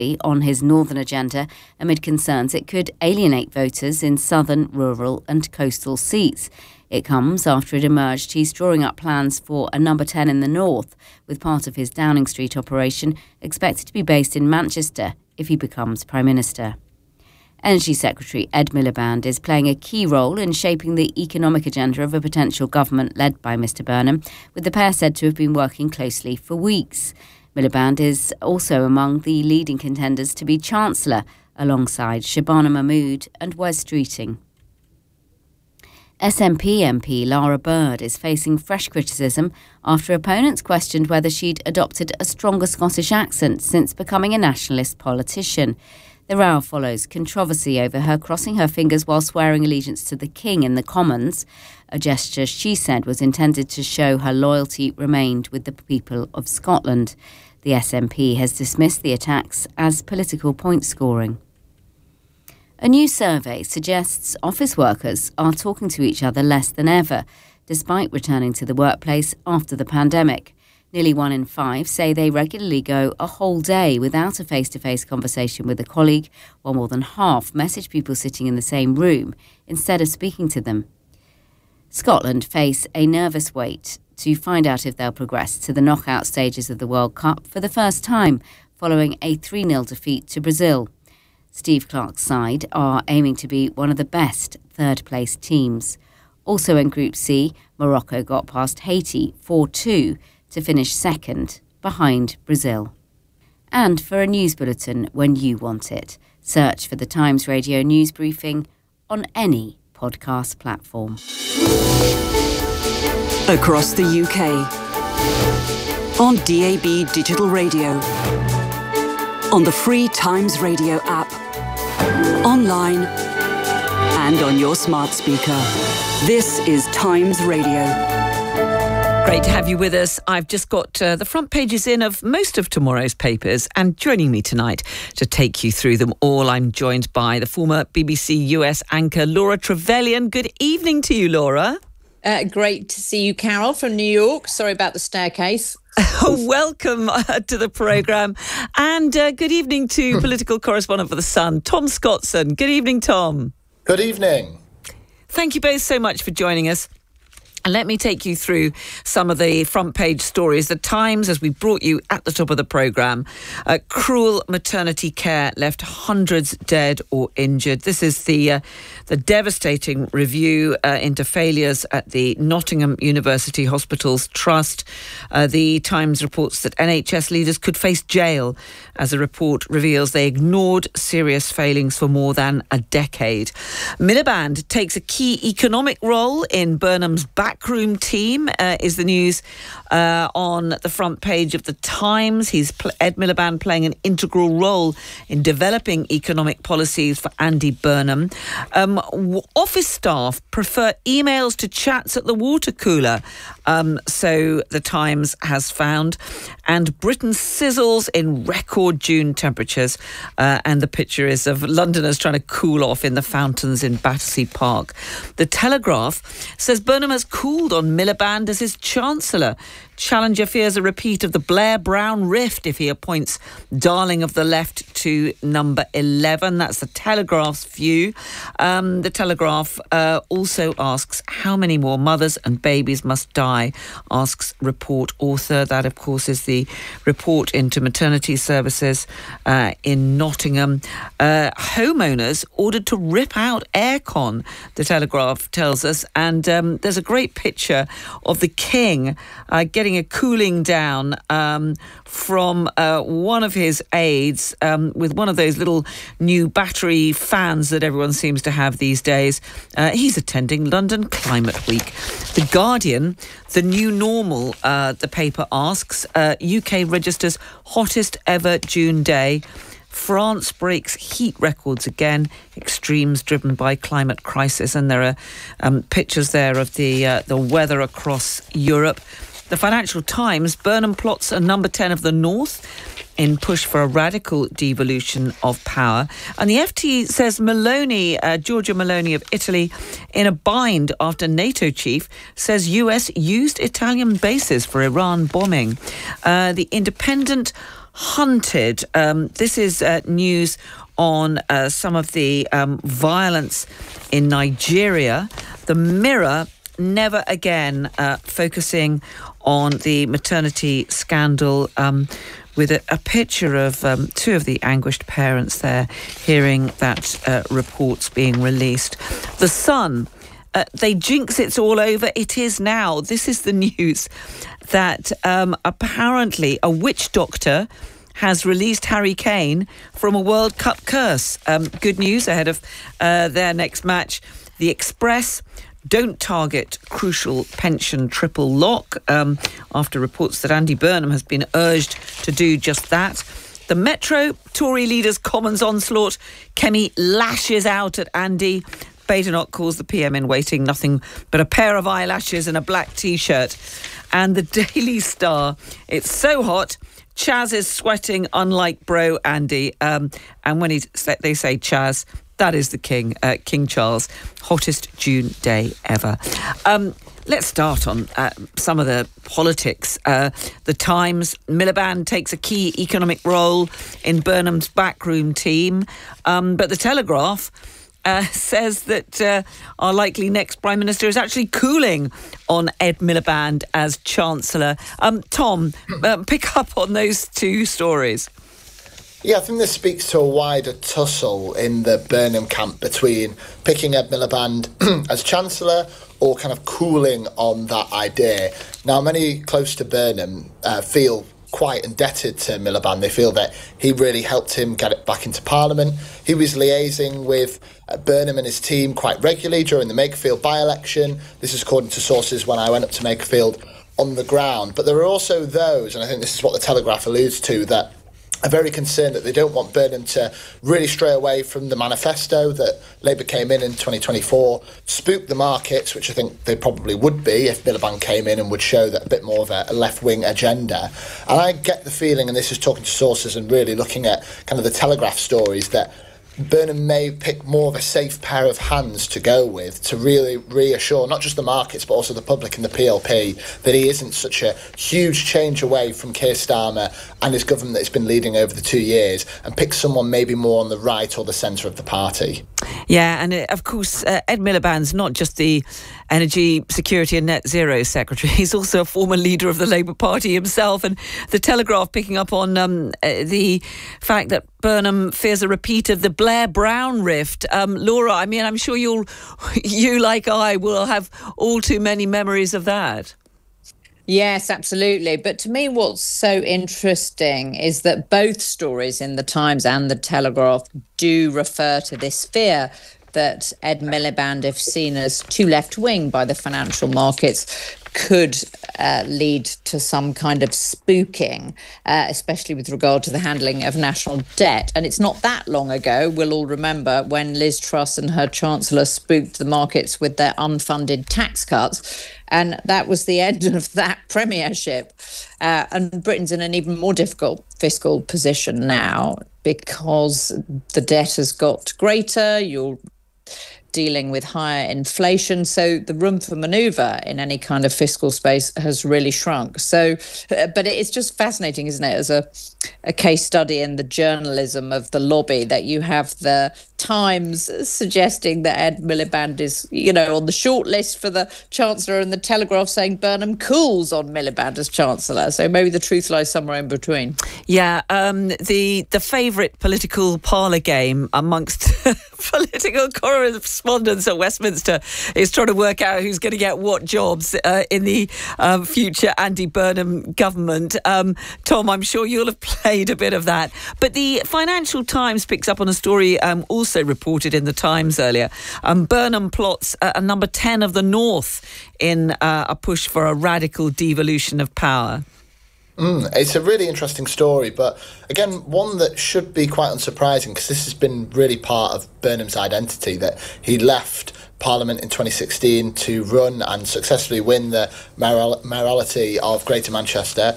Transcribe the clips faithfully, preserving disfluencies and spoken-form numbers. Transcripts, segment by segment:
on his northern agenda amid concerns it could alienate voters in southern, rural and coastal seats. It comes after it emerged he's drawing up plans for a number ten in the north, with part of his Downing Street operation expected to be based in Manchester if he becomes Prime Minister. Energy Secretary Ed Miliband is playing a key role in shaping the economic agenda of a potential government led by Mr Burnham, with the pair said to have been working closely for weeks. Miliband is also among the leading contenders to be Chancellor, alongside Shabana Mahmood and Wes Streeting. S N P M P Lara Bird is facing fresh criticism after opponents questioned whether she'd adopted a stronger Scottish accent since becoming a nationalist politician. The row follows controversy over her crossing her fingers while swearing allegiance to the King in the Commons, a gesture she said was intended to show her loyalty remained with the people of Scotland. The S N P has dismissed the attacks as political point scoring. A new survey suggests office workers are talking to each other less than ever, despite returning to the workplace after the pandemic. Nearly one in five say they regularly go a whole day without a face-to-face conversation with a colleague, while more than half message people sitting in the same room instead of speaking to them. Scotland face a nervous wait to find out if they'll progress to the knockout stages of the World Cup for the first time, following a three nil defeat to Brazil. Steve Clarke's side are aiming to be one of the best third-place teams. Also in Group C, Morocco got past Haiti four two to finish second, behind Brazil. And for a news bulletin when you want it, search for the Times Radio News Briefing on any podcast platform. Across the U K, on D A B Digital Radio, on the free Times Radio app, online and on your smart speaker. This is Times Radio. Great to have you with us. I've just got uh, the front pages in of most of tomorrow's papers, and joining me tonight to take you through them all, I'm joined by the former B B C U S anchor Laura Trevelyan. Good evening to you, Laura. Uh, great to see you, Carol, from New York. Sorry about the staircase. Welcome uh, to the programme. And uh, good evening to political correspondent for The Sun, Tom Scottson. Good evening, Tom. Good evening. Thank you both so much for joining us. And let me take you through some of the front page stories. The Times, as we brought you at the top of the programme, uh, cruel maternity care left hundreds dead or injured. This is the uh, the devastating review uh, into failures at the Nottingham University Hospitals Trust. Uh, the Times reports that N H S leaders could face jail as the report reveals they ignored serious failings for more than a decade. Miliband takes a key economic role in Burnham's back backroom team, uh, is the news uh, on the front page of the Times. He's pl- Ed Miliband playing an integral role in developing economic policies for Andy Burnham. Um, w- office staff prefer emails to chats at the water cooler, um, so the Times has found. And Britain sizzles in record June temperatures, uh, and the picture is of Londoners trying to cool off in the fountains in Battersea Park. The Telegraph says Burnham has cooled on Miliband as his Chancellor. Challenger fears a repeat of the Blair-Brown rift if he appoints darling of the left to number eleven. That's the Telegraph's view. Um, the Telegraph uh, also asks how many more mothers and babies must die, asks report author. That, of course, is the report into maternity services uh, in Nottingham. Uh, homeowners ordered to rip out aircon, the Telegraph tells us. And um, there's a great picture of the King uh, getting a cooling down um, from uh, one of his aides um, with one of those little new battery fans that everyone seems to have these days. Uh, he's attending London Climate Week. The Guardian, the new normal, uh, the paper asks, uh, U K registers hottest ever June day. France breaks heat records again, extremes driven by climate crisis. And there are um, pictures there of the uh, the weather across Europe. The Financial Times, Burnham plots a number ten of the North in push for a radical devolution of power. And the F T says Meloni, uh, Giorgia Meloni of Italy, in a bind after NATO chief says U S used Italian bases for Iran bombing. Uh, the Independent, hunted. Um, this is uh, news on uh, some of the um, violence in Nigeria. The Mirror, never again, uh, focusing on the maternity scandal, um, with a, a picture of um, two of the anguished parents there, hearing that uh, reports being released. The Sun, uh, they jinx it's all over. It is now. This is the news that um, apparently a witch doctor has released Harry Kane from a World Cup curse. Um, good news ahead of uh, their next match. The Express, don't target crucial pension triple lock, um, after reports that Andy Burnham has been urged to do just that. The Metro, Tory leaders' Commons onslaught. Kemi lashes out at Andy. Badenoch calls the P M in waiting nothing but a pair of eyelashes and a black T-shirt. And the Daily Star, it's so hot, Chaz is sweating unlike bro Andy. Um, and when he, they say Chaz, that is the King, uh, King Charles. Hottest June day ever. Um, let's start on uh, some of the politics. Uh, the Times, Miliband takes a key economic role in Burnham's backroom team. Um, but the Telegraph uh, says that uh, our likely next Prime Minister is actually cooling on Ed Miliband as Chancellor. Um, Tom, uh, pick up on those two stories. Yeah, I think this speaks to a wider tussle in the Burnham camp between picking Ed Miliband as Chancellor or kind of cooling on that idea. Now, many close to Burnham uh, feel quite indebted to Miliband. They feel that he really helped him get it back into Parliament. He was liaising with uh, Burnham and his team quite regularly during the Makerfield by-election. This is according to sources when I went up to Makerfield on the ground. But there are also those, and I think this is what the Telegraph alludes to, that are very concerned that they don't want Burnham to really stray away from the manifesto that Labour came in in twenty twenty-four, spook the markets, which I think they probably would be if Miliband came in and would show that a bit more of a, a left-wing agenda. And I get the feeling, and this is talking to sources and really looking at kind of the Telegraph stories, that Burnham may pick more of a safe pair of hands to go with to really reassure not just the markets but also the public and the P L P that he isn't such a huge change away from Keir Starmer and his government that he's been leading over the two years, and pick someone maybe more on the right or the centre of the party. Yeah, and uh, of course uh, Ed Miliband's not just the Energy, Security and Net Zero Secretary, he's also a former leader of the Labour Party himself. And the Telegraph picking up on um, uh, the fact that Burnham fears a repeat of the Blair Brown rift. Um, Laura, I mean, I'm sure you'll, you like I will have all too many memories of that. Yes, absolutely. But to me, what's so interesting is that both stories in the Times and the Telegraph do refer to this fear that Ed Miliband, if seen as too left-wing by the financial markets, could uh, lead to some kind of spooking, uh, especially with regard to the handling of national debt. And it's not that long ago, we'll all remember, when Liz Truss and her Chancellor spooked the markets with their unfunded tax cuts. And that was the end of that premiership. Uh, and Britain's in an even more difficult fiscal position now because the debt has got greater. You're dealing with higher inflation. So the room for manoeuvre in any kind of fiscal space has really shrunk. So, but it's just fascinating, isn't it, as a, a case study in the journalism of the lobby, that you have the Times suggesting that Ed Miliband is, you know, on the short list for the Chancellor, and the Telegraph saying Burnham cools on Miliband as Chancellor. So maybe the truth lies somewhere in between. Yeah, um, the the favourite political parlour game amongst political correspondents at Westminster is trying to work out who's going to get what jobs uh, in the um, future Andy Burnham government. Um, Tom, I'm sure you'll have played a bit of that. But the Financial Times picks up on a story um, also reported in the Times earlier. Um, Burnham plots a, a number ten of the North in uh, a push for a radical devolution of power. Mm, it's a really interesting story, but again, one that should be quite unsurprising, because this has been really part of Burnham's identity, that he left Parliament in twenty sixteen to run and successfully win the mayoral- mayoralty of Greater Manchester.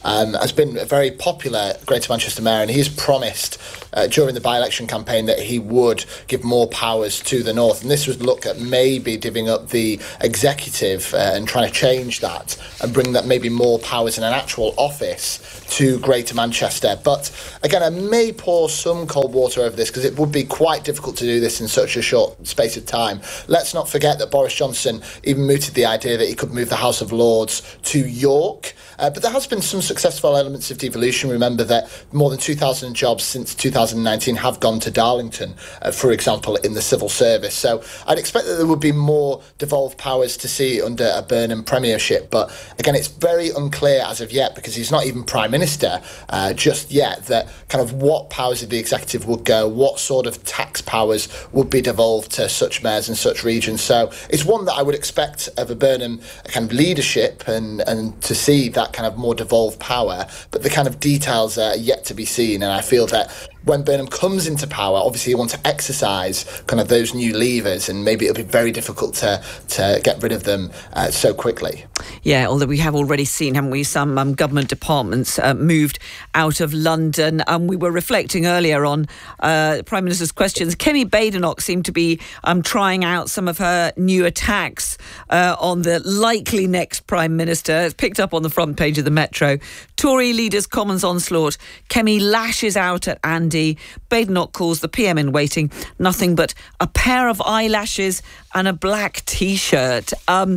um, has been a very popular Greater Manchester mayor, and he's promised uh, during the by-election campaign that he would give more powers to the north. And this would look at maybe divvying up the executive uh, and trying to change that and bring that maybe more powers in an actual office to Greater Manchester. But again, I may pour some cold water over this because it would be quite difficult to do this in such a short space of time. Let's not forget that Boris Johnson even mooted the idea that he could move the House of Lords to York. Uh, but there has been some successful elements of devolution. Remember that more than two thousand jobs since two thousand nineteen have gone to Darlington, uh, for example, in the civil service. So I'd expect that there would be more devolved powers to see under a Burnham premiership. But again, it's very unclear as of yet, because he's not even Prime Minister uh, just yet, that kind of what powers of the executive would go, what sort of tax powers would be devolved to such mayors and such regions. So it's one that I would expect of a Burnham kind of leadership and, and to see that kind of more devolved power, but the kind of details are yet to be seen. And I feel that when Burnham comes into power, obviously you want to exercise kind of those new levers, and maybe it'll be very difficult to to get rid of them uh, so quickly. Yeah, although we have already seen, haven't we, some um, government departments uh, moved out of London. Um, we were reflecting earlier on uh, Prime Minister's questions. Kemi Badenoch seemed to be um, trying out some of her new attacks uh, on the likely next Prime Minister. It's picked up on the front page of the Metro. Tory leaders' Commons onslaught. Kemi lashes out at Andy. Badenoch calls the P M in waiting nothing but a pair of eyelashes and a black T-shirt. Um,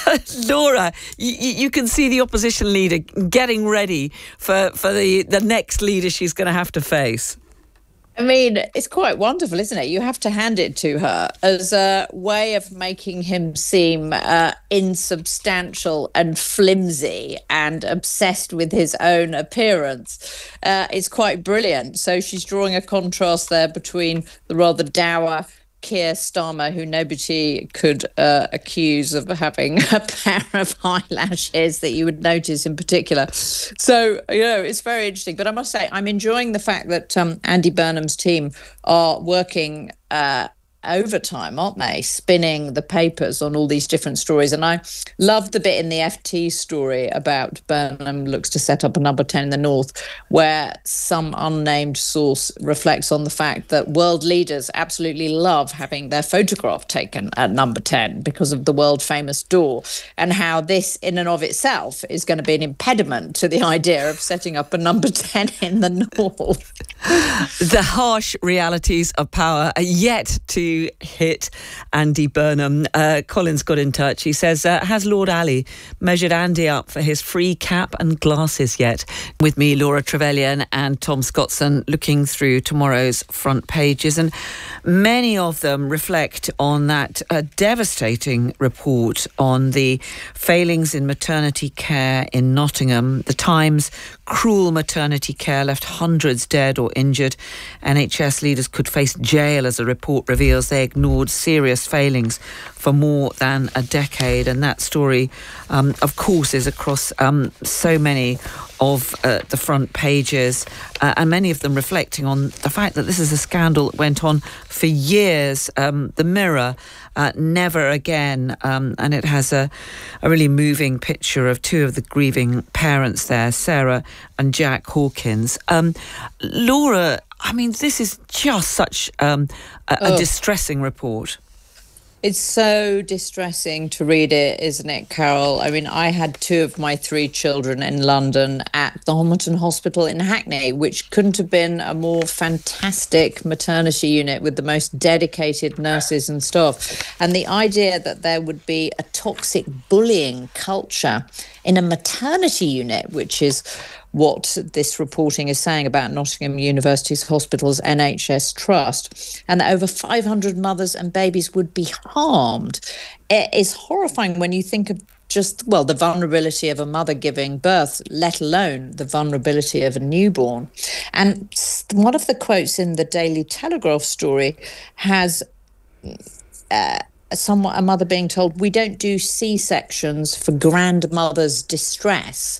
Laura, you, you can see the opposition leader getting ready for, for the, the next leader she's going to have to face. I mean, it's quite wonderful, isn't it? You have to hand it to her as a way of making him seem uh, insubstantial and flimsy and obsessed with his own appearance. Uh, it's quite brilliant. So she's drawing a contrast there between the rather dour Keir Starmer, who nobody could uh, accuse of having a pair of eyelashes that you would notice in particular. So, you know, it's very interesting. But I must say, I'm enjoying the fact that um, Andy Burnham's team are working uh, overtime, aren't they? Spinning the papers on all these different stories. And I love the bit in the F T story about Burnham looks to set up a number ten in the north, where some unnamed source reflects on the fact that world leaders absolutely love having their photograph taken at number ten because of the world famous door, and how this in and of itself is going to be an impediment to the idea of setting up a number ten in the north. The harsh realities of power are yet to hit Andy Burnham. Uh, Colin's got in touch. He says, uh, has Lord Ali measured Andy up for his free cap and glasses yet? With me, Laura Trevelyan and Tom Scottson, looking through tomorrow's front pages. And many of them reflect on that uh, devastating report on the failings in maternity care in Nottingham. The Times, cruel maternity care left hundreds dead or injured. N H S leaders could face jail as a report reveals they ignored serious failings for more than a decade. And that story, um, of course, is across um, so many of uh, the front pages, uh, and many of them reflecting on the fact that this is a scandal that went on for years. Um, the Mirror, uh, Never Again, um, and it has a, a really moving picture of two of the grieving parents there, Sarah and Jack Hawkins. Um, Laura, I mean, this is just such um, a, a oh. distressing report. It's so distressing to read it, isn't it, Carol? I mean, I had two of my three children in London at the Homerton Hospital in Hackney, which couldn't have been a more fantastic maternity unit with the most dedicated nurses and staff. And the idea that there would be a toxic bullying culture in a maternity unit, which is what this reporting is saying about Nottingham University's Hospitals N H S Trust, and that over five hundred mothers and babies would be harmed. It is horrifying when you think of just, well, the vulnerability of a mother giving birth, let alone the vulnerability of a newborn. And one of the quotes in the Daily Telegraph story has uh, someone, a mother being told, "We don't do C-sections for grandmother's distress."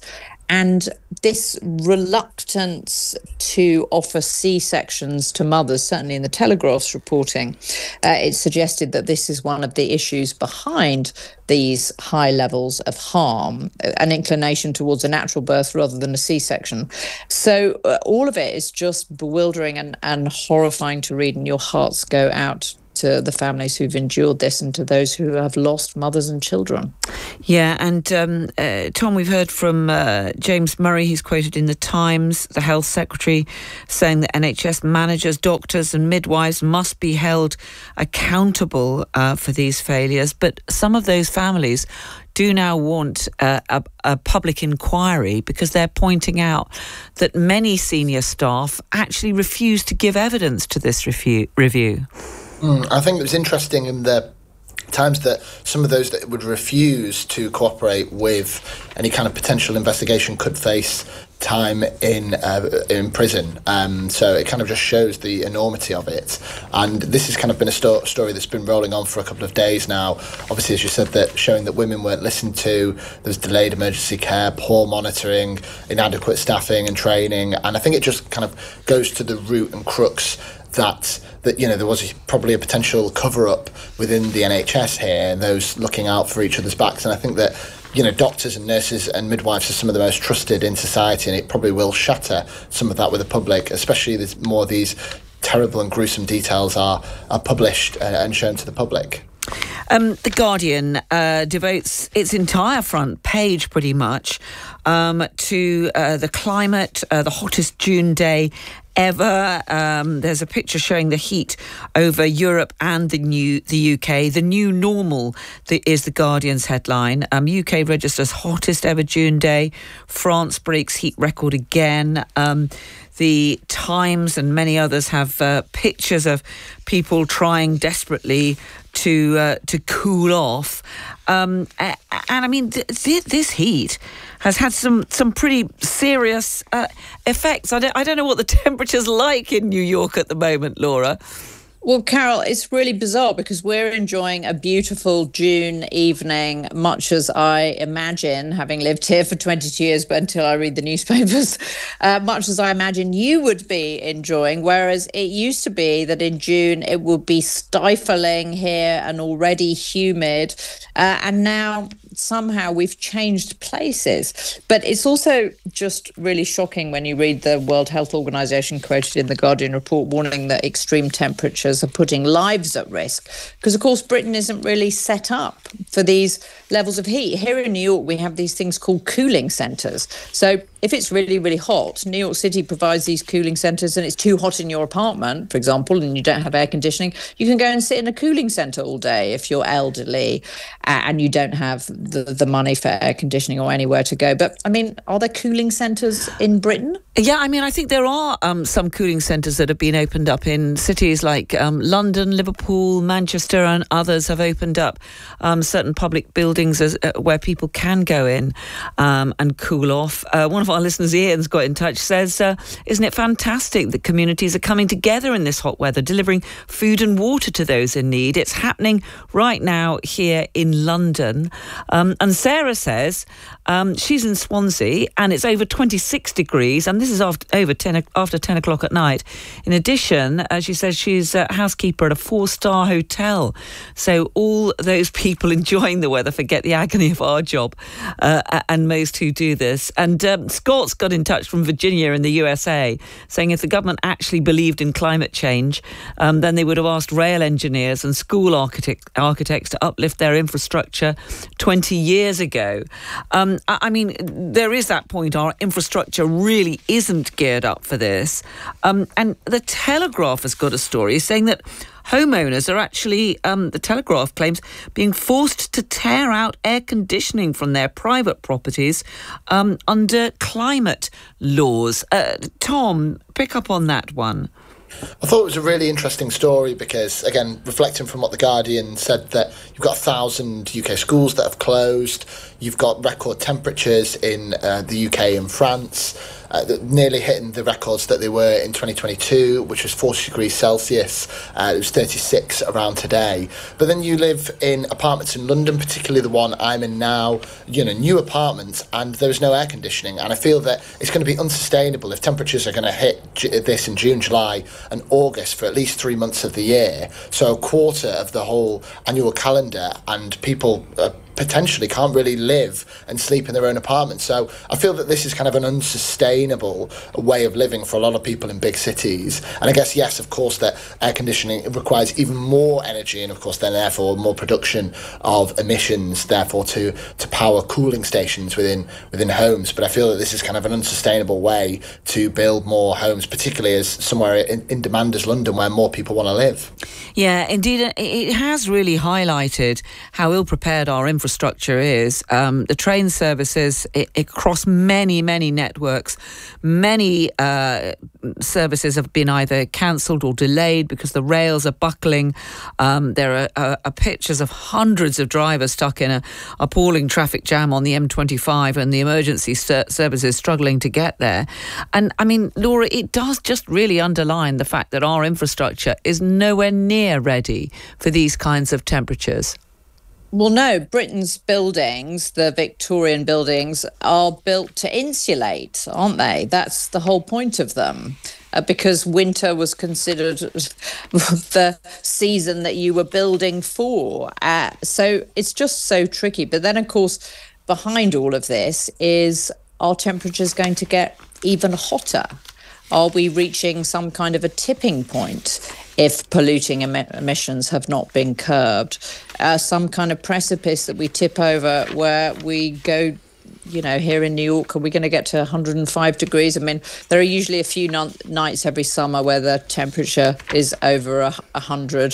And this reluctance to offer C-sections to mothers, certainly in the Telegraph's reporting, uh, it suggested that this is one of the issues behind these high levels of harm, an inclination towards a natural birth rather than a C-section. So uh, all of it is just bewildering and, and horrifying to read, and your hearts go out to the families who've endured this and to those who have lost mothers and children. Yeah, and um, uh, Tom, we've heard from uh, James Murray. He's quoted in the Times, the Health Secretary, saying that N H S managers, doctors and midwives must be held accountable uh, for these failures. But some of those families do now want uh, a, a public inquiry because they're pointing out that many senior staff actually refuse to give evidence to this refu- review. Mm, I think it was interesting in the Times that some of those that would refuse to cooperate with any kind of potential investigation could face time in uh, in prison. Um, so it kind of just shows the enormity of it. And this has kind of been a sto- story that's been rolling on for a couple of days now. Obviously, as you said, that showing that women weren't listened to, there's delayed emergency care, poor monitoring, inadequate staffing and training. And I think it just kind of goes to the root and crux that that you know there was probably a potential cover-up within the N H S here, and those looking out for each other's backs. And I think that you know doctors and nurses and midwives are some of the most trusted in society, and it probably will shatter some of that with the public, especially as more of these terrible and gruesome details are are published and, and shown to the public. Um, the Guardian uh, devotes its entire front page pretty much um, to uh, the climate, uh, the hottest June day ever. Um, there's a picture showing the heat over Europe and the new the U K. The new normal the, is the Guardian's headline. Um, U K registers hottest ever June day. France breaks heat record again. Um, the Times and many others have uh, pictures of people trying desperately to uh, to cool off. Um, and, and I mean, th- th- this heat has had some, some pretty serious uh, effects. I don't, I don't know what the temperature's like in New York at the moment, Laura. Well, Carol, it's really bizarre because we're enjoying a beautiful June evening, much as I imagine, having lived here for twenty-two years, but until I read the newspapers, uh, much as I imagine you would be enjoying, whereas it used to be that in June it would be stifling here and already humid, uh, and now somehow we've changed places. But it's also just really shocking when you read the World Health Organization quoted in the Guardian report warning that extreme temperatures are putting lives at risk. Because, of course, Britain isn't really set up for these levels of heat. Here in New York, we have these things called cooling centres. So if it's really, really hot, New York City provides these cooling centres and it's too hot in your apartment, for example, and you don't have air conditioning, you can go and sit in a cooling centre all day if you're elderly and you don't have the, the money for air conditioning or anywhere to go. But, I mean, are there cooling centres in Britain? Yeah, I mean, I think there are um, some cooling centres that have been opened up in cities like um, London, Liverpool, Manchester, and others have opened up um, certain public buildings as, uh, where people can go in um, and cool off. Uh, one of our listeners, Ian's got in touch, says, uh, isn't it fantastic that communities are coming together in this hot weather, delivering food and water to those in need? It's happening right now here in London. Um, and Sarah says um, she's in Swansea and it's over twenty-six degrees, and this is after over ten after ten o'clock at night. In addition, uh, she says she's a housekeeper at a four-star hotel. So all those people enjoying the weather forget the agony of our job, uh, and most who do this. And um, Scott's got in touch from Virginia in the U S A, saying if the government actually believed in climate change, um, then they would have asked rail engineers and school architect, architects to uplift their infrastructure twenty years ago. Um, I, I mean, there is that point. Our infrastructure really isn't geared up for this. Um, and the Telegraph has got a story saying that homeowners are actually, um, the Telegraph claims, being forced to tear out air conditioning from their private properties um, under climate laws. Uh, Tom, pick up on that one. I thought it was a really interesting story because, again, reflecting from what The Guardian said, that you've got a thousand U K schools that have closed, you've got record temperatures in uh, the U K and France, uh, nearly hitting the records that they were in twenty twenty-two, which was forty degrees Celsius. Uh, it was thirty-six around today. But then you live in apartments in London, particularly the one I'm in now, you know, new apartments, and there's no air conditioning. And I feel that it's going to be unsustainable if temperatures are going to hit J- this in June, July and August for at least three months of the year. So a quarter of the whole annual calendar, and people uh, potentially can't really live and sleep in their own apartments. So I feel that this is kind of an unsustainable way of living for a lot of people in big cities. And I guess, yes, of course, that air conditioning requires even more energy, and of course then therefore more production of emissions, therefore to to power cooling stations within within homes. But I feel that this is kind of an unsustainable way to build more homes, particularly as somewhere in, in demand as London, where more people want to live. Yeah, indeed, it has really highlighted how ill-prepared our infrastructure is. Um, the train services it, across many, many networks, many uh, services have been either cancelled or delayed because the rails are buckling. Um, there are, are, are pictures of hundreds of drivers stuck in a appalling traffic jam on the M twenty-five, and the emergency ser- services struggling to get there. And I mean, Laura, it does just really underline the fact that our infrastructure is nowhere near ready for these kinds of temperatures. Well, no, Britain's buildings, the Victorian buildings, are built to insulate, aren't they? That's the whole point of them, uh, because winter was considered the season that you were building for. Uh, so it's just so tricky. But then, of course, behind all of this is, are temperatures going to get even hotter? Are we reaching some kind of a tipping point if polluting em- emissions have not been curbed? Uh, some kind of precipice that we tip over where we go, you know, here in New York, are we going to get to one hundred five degrees? I mean, there are usually a few non- nights every summer where the temperature is over a, one hundred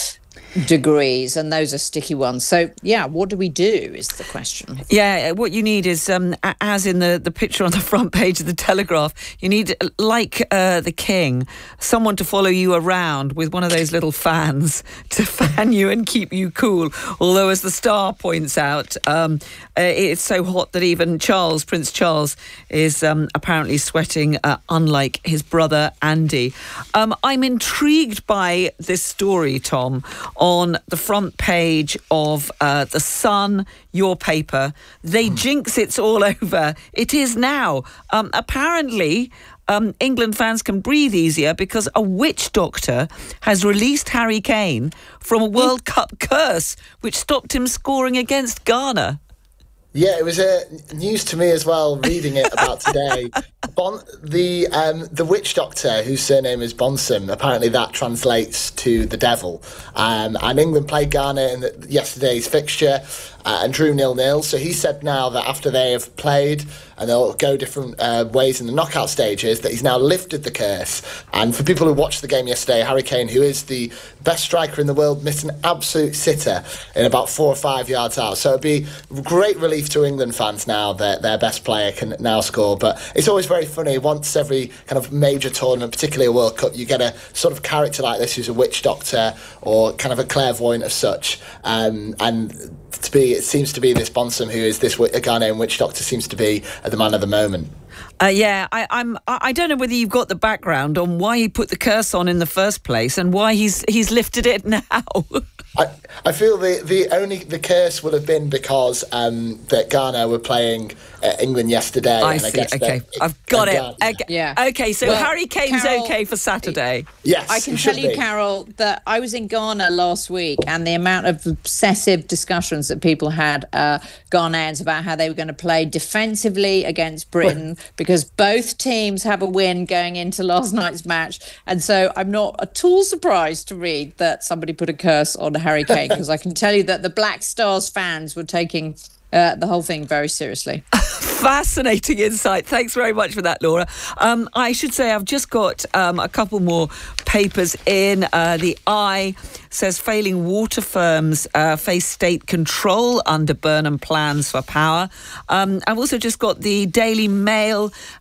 degrees, and those are sticky ones. So yeah, what do we do is the question. Yeah, what you need is, um, as in the, the picture on the front page of the Telegraph, you need, like uh, the King, someone to follow you around with one of those little fans to fan you and keep you cool. Although, as the Star points out, um, uh, it's so hot that even Charles, Prince Charles, is um, apparently sweating, uh, unlike his brother Andy. Um, I'm intrigued by this story, Tom, on the front page of uh, The Sun, your paper. They jinx it's all over. It is now. Um, apparently, um, England fans can breathe easier because a witch doctor has released Harry Kane from a World Cup curse, which stopped him scoring against Ghana. Yeah, it was uh, news to me as well, reading it about today. Bon, the um, the witch doctor, whose surname is Bonsom, apparently that translates to the devil. Um, and England played Ghana in the, yesterday's fixture uh, and drew nil-nil. So he said now that after they have played and they'll go different uh, ways in the knockout stages, that he's now lifted the curse. And for people who watched the game yesterday, Harry Kane, who is the best striker in the world, missed an absolute sitter in about four or five yards out. So it'd be great relief to England fans now that their best player can now score. But it's always very funny, once every kind of major tournament, particularly a World Cup, you get a sort of character like this who's a witch doctor or kind of a clairvoyant as such. Um, and to be, it seems to be this Bonsom, who is this Ghanaian witch doctor, seems to be the man of the moment. Uh, yeah, I, I'm. I don't know whether you've got the background on why he put the curse on in the first place and why he's he's lifted it now. I, I feel the, the only the curse would have been because um, that Ghana were playing uh, England yesterday. I and see. I guess okay, that, I've got it. Ghana, Okay. Yeah. Okay. So well, Harry Kane's Carol, okay for Saturday. Yes, I can he tell should you, be. Carol, that I was in Ghana last week, and the amount of obsessive discussions that people had, uh, Ghanaians, about how they were going to play defensively against Britain because both teams have a win going into last night's match. And so I'm not at all surprised to read that somebody put a curse on Harry Kane, because I can tell you that the Black Stars fans were taking uh, the whole thing very seriously. Fascinating insight. Thanks very much for that, Laura. Um, I should say I've just got um, a couple more papers in. Uh, the Eye says failing water firms uh, face state control under Burnham plans for power. Um, I've also just got the Daily Mail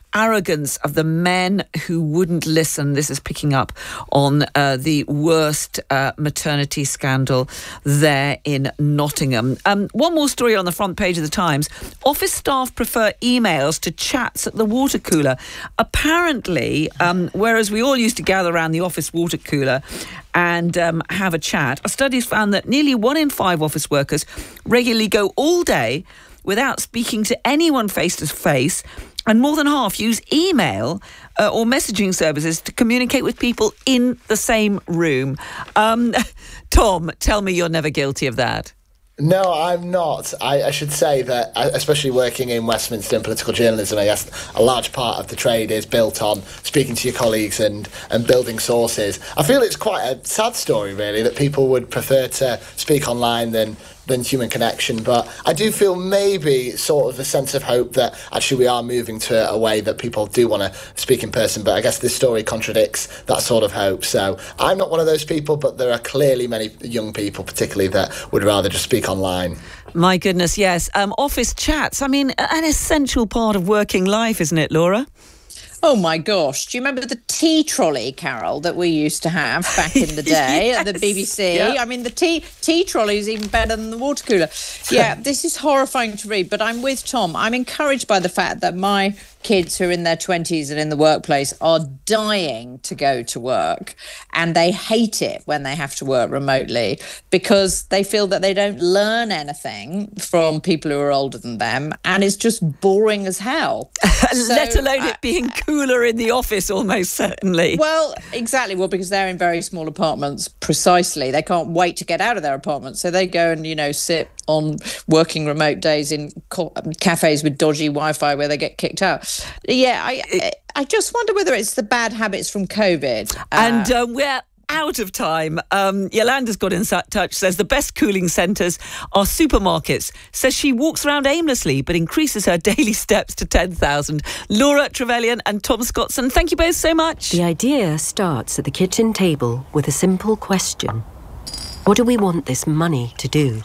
arrogance of the men who wouldn't listen. This is picking up on uh, the worst uh, maternity scandal there in Nottingham. Um, one more story on the front page of the Times. Office staff prefer emails to chats at the water cooler. Apparently, um, whereas we all used to gather around the office water cooler and um, have a chat, a study's found that nearly one in five office workers regularly go all day without speaking to anyone face to face, and more than half use email uh, or messaging services to communicate with people in the same room. Um, Tom, tell me you're never guilty of that. No, I'm not. I, I should say that, especially working in Westminster in political journalism, I guess a large part of the trade is built on speaking to your colleagues and, and building sources. I feel it's quite a sad story, really, that people would prefer to speak online than than human connection. But I do feel maybe sort of a sense of hope that actually we are moving to a way that people do want to speak in person. But I guess this story contradicts that sort of hope. So I'm not one of those people, but there are clearly many young people particularly that would rather just speak online. My goodness, yes. Um, office chats, I mean, an essential part of working life, isn't it, Laura? Oh, my gosh. Do you remember the tea trolley, Carol, that we used to have back in the day yes. at the B B C? Yeah. I mean, the tea, tea trolley is even better than the water cooler. Yeah, this is horrifying to read, but I'm with Tom. I'm encouraged by the fact that my kids who are in their twenties and in the workplace are dying to go to work, and they hate it when they have to work remotely because they feel that they don't learn anything from people who are older than them, and it's just boring as hell. So, let alone uh, it being cooler in the office, almost certainly. Well, exactly. Well, because they're in very small apartments, precisely. They can't wait to get out of their apartments, so they go and, you know, sit on working remote days in co- cafes with dodgy Wi-Fi where they get kicked out. Yeah, I I just wonder whether it's the bad habits from COVID. Uh, and uh, we're out of time. Um, Yolanda's got in touch, says the best cooling centres are supermarkets. Says she walks around aimlessly but increases her daily steps to ten thousand. Laura Trevelyan and Tom Scottson, thank you both so much. The idea starts at the kitchen table with a simple question. What do we want this money to do?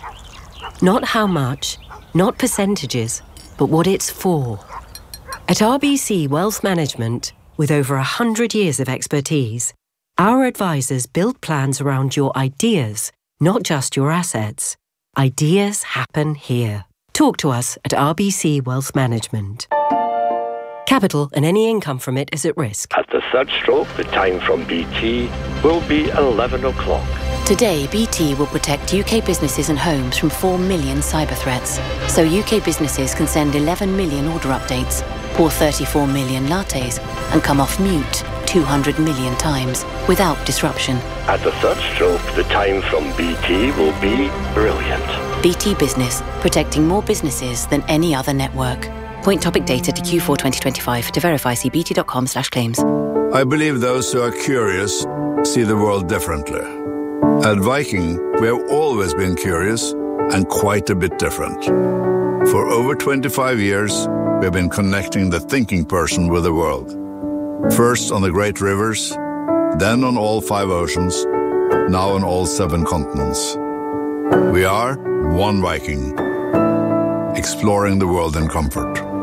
Not how much, not percentages, but what it's for. At R B C Wealth Management, with over one hundred years of expertise, our advisors build plans around your ideas, not just your assets. Ideas happen here. Talk to us at R B C Wealth Management. Capital and any income from it is at risk. At the third stroke, the time from B T will be eleven o'clock. Today, B T will protect U K businesses and homes from four million cyber threats. So U K businesses can send eleven million order updates, pour thirty-four million lattes, and come off mute two hundred million times without disruption. At the third stroke, the time from B T will be brilliant. B T Business, protecting more businesses than any other network. Point topic data to Q four twenty twenty-five. To verify, see bt.com slash claims. I believe those who are curious see the world differently. At Viking, we have always been curious and quite a bit different. For over twenty-five years, we have been connecting the thinking person with the world. First on the great rivers, then on all five oceans, now on all seven continents. We are one Viking, exploring the world in comfort.